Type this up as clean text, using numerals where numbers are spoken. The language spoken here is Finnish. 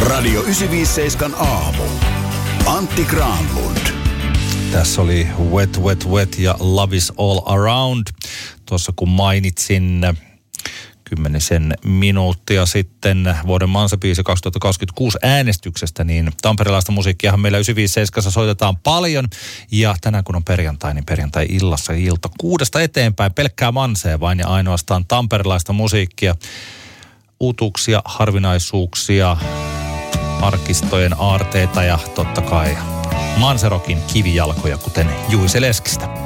Radio 957 aamu. Antti Granlund. Tässä oli Wet, Wet, Wet ja Love is all around. Tuossa kun mainitsin 10 minuuttia sitten vuoden Mansa-biisi 2026 äänestyksestä, niin tamperelaista musiikkiahan meillä 957 soitetaan paljon. Ja tänään kun on perjantai, niin perjantai-illassa ilta 6 eteenpäin pelkkää Mansea vain ja ainoastaan tamperelaista musiikkia. Uutuuksia, harvinaisuuksia, arkistojen aarteita ja totta kai Manserokin kivijalkoja, kuten Juise Leskistä.